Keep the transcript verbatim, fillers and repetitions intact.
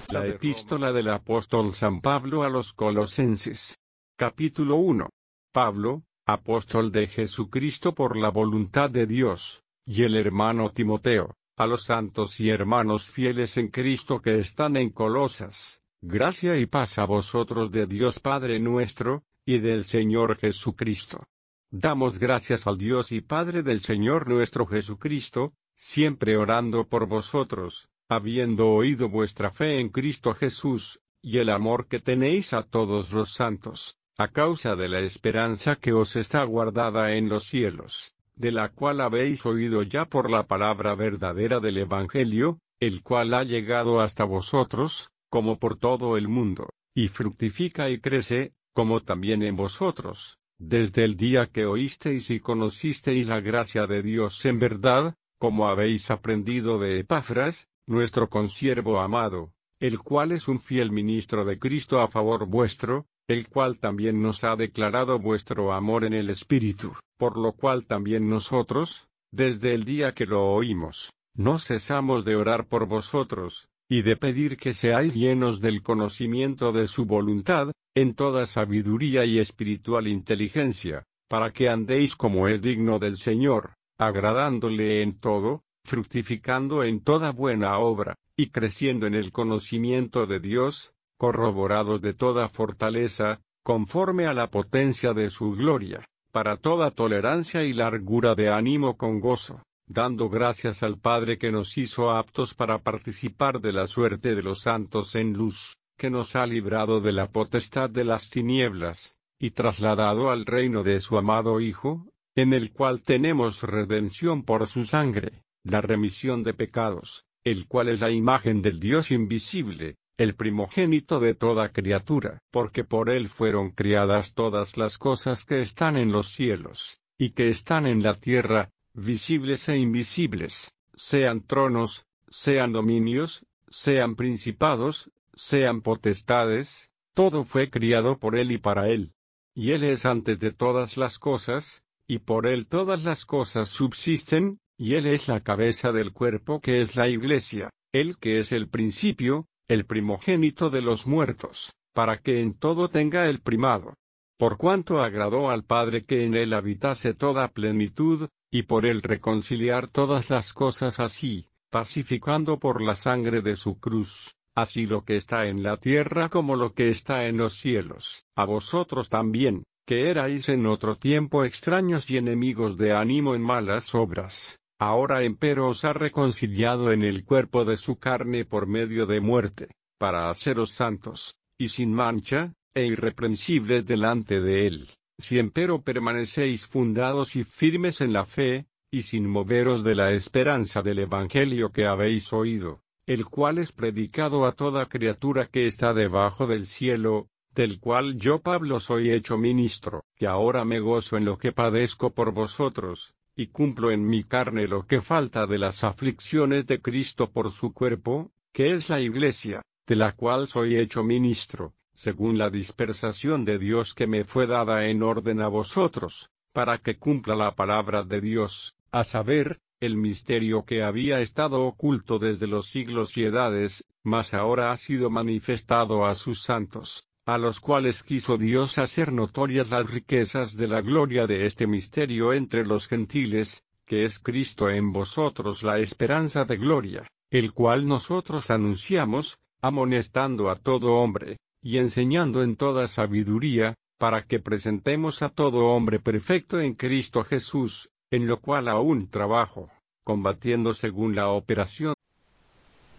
La epístola del apóstol San Pablo a los Colosenses. Capítulo uno. Pablo, apóstol de Jesucristo por la voluntad de Dios, y el hermano Timoteo, a los santos y hermanos fieles en Cristo que están en Colosas, gracia y paz a vosotros de Dios Padre nuestro, y del Señor Jesucristo. Damos gracias al Dios y Padre del Señor nuestro Jesucristo, siempre orando por vosotros, habiendo oído vuestra fe en Cristo Jesús, y el amor que tenéis a todos los santos, a causa de la esperanza que os está guardada en los cielos, de la cual habéis oído ya por la palabra verdadera del Evangelio, el cual ha llegado hasta vosotros, como por todo el mundo, y fructifica y crece, como también en vosotros, desde el día que oísteis y conocisteis la gracia de Dios en verdad, como habéis aprendido de Epafras, nuestro consiervo amado, el cual es un fiel ministro de Cristo a favor vuestro, el cual también nos ha declarado vuestro amor en el Espíritu, por lo cual también nosotros, desde el día que lo oímos, no cesamos de orar por vosotros, y de pedir que seáis llenos del conocimiento de su voluntad, en toda sabiduría y espiritual inteligencia, para que andéis como es digno del Señor, agradándole en todo, fructificando en toda buena obra, y creciendo en el conocimiento de Dios, corroborados de toda fortaleza, conforme a la potencia de su gloria, para toda tolerancia y largura de ánimo con gozo, dando gracias al Padre que nos hizo aptos para participar de la suerte de los santos en luz, que nos ha librado de la potestad de las tinieblas, y trasladado al reino de su amado Hijo, en el cual tenemos redención por su sangre, la remisión de pecados, el cual es la imagen del Dios invisible, el primogénito de toda criatura, porque por él fueron criadas todas las cosas que están en los cielos, y que están en la tierra, visibles e invisibles, sean tronos, sean dominios, sean principados, sean potestades, todo fue criado por él y para él. Y él es antes de todas las cosas, y por él todas las cosas subsisten, y él es la cabeza del cuerpo que es la Iglesia, él que es el principio, el primogénito de los muertos, para que en todo tenga el primado. Por cuanto agradó al Padre que en él habitase toda plenitud, y por él reconciliar todas las cosas así, pacificando por la sangre de su cruz, así lo que está en la tierra como lo que está en los cielos, a vosotros también, que erais en otro tiempo extraños y enemigos de ánimo en malas obras. Ahora empero os ha reconciliado en el cuerpo de su carne por medio de muerte, para haceros santos, y sin mancha, e irreprensibles delante de él, si empero permanecéis fundados y firmes en la fe, y sin moveros de la esperanza del Evangelio que habéis oído, el cual es predicado a toda criatura que está debajo del cielo, del cual yo Pablo soy hecho ministro, que ahora me gozo en lo que padezco por vosotros, y cumplo en mi carne lo que falta de las aflicciones de Cristo por su cuerpo, que es la Iglesia, de la cual soy hecho ministro, según la dispensación de Dios que me fue dada en orden a vosotros, para que cumpla la palabra de Dios, a saber, el misterio que había estado oculto desde los siglos y edades, mas ahora ha sido manifestado a sus santos, a los cuales quiso Dios hacer notorias las riquezas de la gloria de este misterio entre los gentiles, que es Cristo en vosotros la esperanza de gloria, el cual nosotros anunciamos, amonestando a todo hombre, y enseñando en toda sabiduría, para que presentemos a todo hombre perfecto en Cristo Jesús, en lo cual aún trabajo, combatiendo según la operación